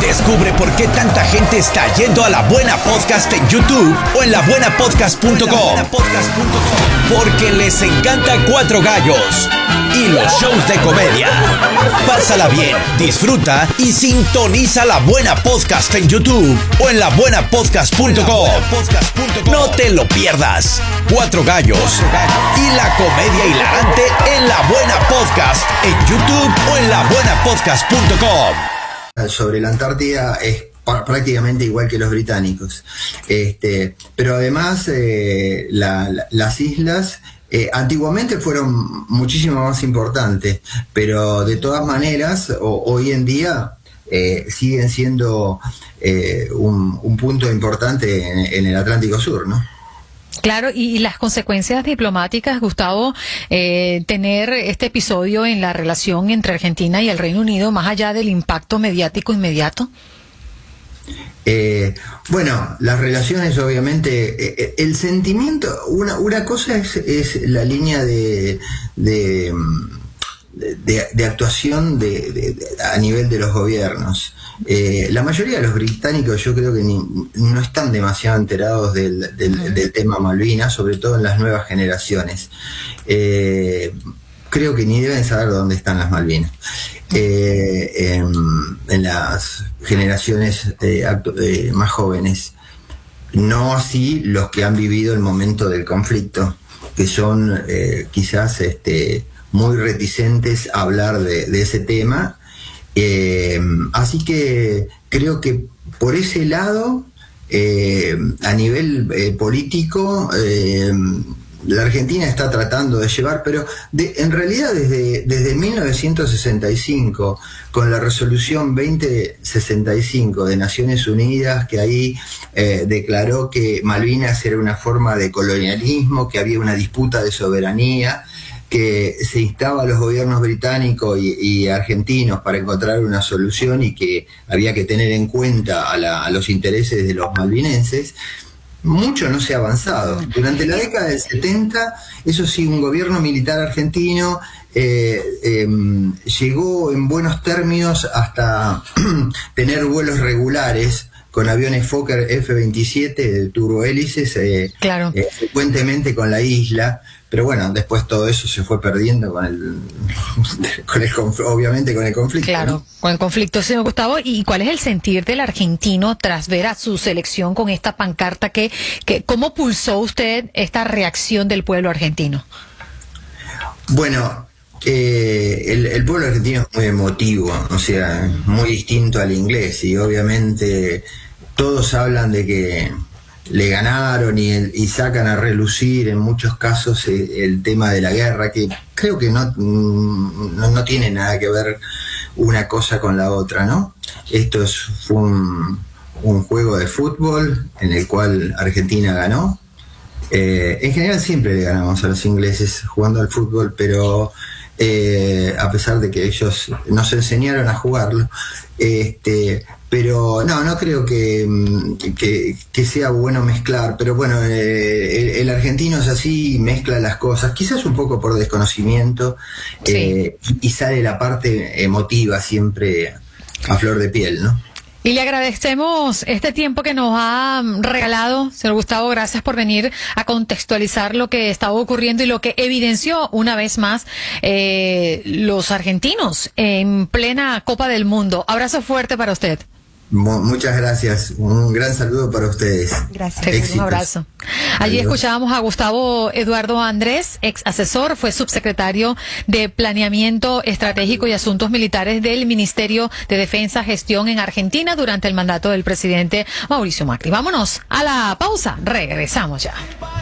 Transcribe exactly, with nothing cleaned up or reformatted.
Descubre por qué tanta gente está yendo a La Buena Podcast en YouTube o en la buena podcast punto com. Porque les encanta Cuatro Gallos y los shows de comedia. Pásala bien, disfruta y sintoniza La Buena Podcast en YouTube o en la buena podcast punto com. No te lo pierdas. Cuatro Gallos y la comedia hilarante en La Buena Podcast en YouTube o en la buena podcast punto com. Sobre la Antártida es prácticamente igual que los británicos, este, pero además eh, la, la, las islas eh, antiguamente fueron muchísimo más importantes, pero de todas maneras o, hoy en día eh, siguen siendo eh, un, un punto importante en, en el Atlántico Sur, ¿no? Claro, y, y las consecuencias diplomáticas, Gustavo, eh, tener este episodio en la relación entre Argentina y el Reino Unido, más allá del impacto mediático inmediato. Eh, bueno, las relaciones obviamente, eh, el sentimiento, una, una cosa es, es la línea de, de, de, de actuación de, de, de, a nivel de los gobiernos. Eh, la mayoría de los británicos yo creo que ni, no están demasiado enterados del, del, del tema Malvinas, sobre todo en las nuevas generaciones. Eh, creo que ni deben saber dónde están las Malvinas. Eh, en, en las generaciones eh, eh, más jóvenes, no así los que han vivido el momento del conflicto, que son eh, quizás este, muy reticentes a hablar de, de ese tema. Eh, así que creo que por ese lado, eh, a nivel eh, político, eh, la Argentina está tratando de llevar, pero de, en realidad desde, desde mil novecientos sesenta y cinco, con la resolución veinte sesenta y cinco de Naciones Unidas, que ahí eh, declaró que Malvinas era una forma de colonialismo, que había una disputa de soberanía, que se instaba a los gobiernos británicos y, y argentinos para encontrar una solución y que había que tener en cuenta a, la, a los intereses de los malvinenses. Mucho no se ha avanzado. Durante la década del setenta, eso sí, un gobierno militar argentino eh, eh, llegó en buenos términos hasta tener vuelos regulares con aviones Fokker F veintisiete de turbohélices, eh, claro. eh, frecuentemente con la isla, pero bueno, después todo eso se fue perdiendo con el, con el obviamente con el conflicto. Claro, ¿no? Con el conflicto, señor Gustavo. ¿Y cuál es el sentir del argentino tras ver a su selección con esta pancarta? Que, que, ¿Cómo pulsó usted esta reacción del pueblo argentino? Bueno, Eh, el, el pueblo argentino es muy emotivo, o sea, muy distinto al inglés, y obviamente todos hablan de que le ganaron y, y sacan a relucir en muchos casos el, el tema de la guerra, que creo que no, no, no tiene nada que ver una cosa con la otra, ¿no? Esto es, fue un, un juego de fútbol en el cual Argentina ganó. Eh, en general siempre le ganamos a los ingleses jugando al fútbol, pero eh, a pesar de que ellos nos enseñaron a jugarlo, este, pero no, no creo que, que, que sea bueno mezclar, pero bueno, eh, el, el argentino es así, mezcla las cosas, quizás un poco por desconocimiento, eh, sí. y sale la parte emotiva siempre a flor de piel, ¿no? Y le agradecemos este tiempo que nos ha regalado, señor Gustavo. Gracias por venir a contextualizar lo que estaba ocurriendo y lo que evidenció una vez más eh, los argentinos en plena Copa del Mundo. Abrazo fuerte para usted. Muchas gracias. Un gran saludo para ustedes. Gracias. Un abrazo. Allí escuchábamos a Gustavo Eduardo Andrés, ex asesor, fue subsecretario de Planeamiento Estratégico y Asuntos Militares del Ministerio de Defensa Gestión en Argentina durante el mandato del presidente Mauricio Macri. Vámonos a la pausa. Regresamos ya.